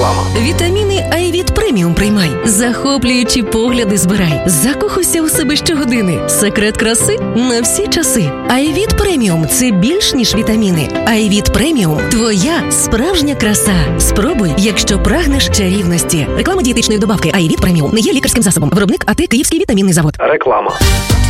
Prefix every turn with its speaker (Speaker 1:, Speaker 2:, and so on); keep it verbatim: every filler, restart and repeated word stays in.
Speaker 1: Реклама.
Speaker 2: Вітаміни Айвіт Преміум приймай. Захоплюючі погляди збирай. Закохуйся у себе щогодини. Секрет краси на всі часи. Айвіт Преміум – це більш ніж вітаміни. Айвіт Преміум – твоя справжня краса. Спробуй, якщо прагнеш чарівності. Реклама дієтичної добавки Айвіт Преміум не є лікарським засобом. Виробник АТ Київський вітамінний завод.
Speaker 1: Реклама.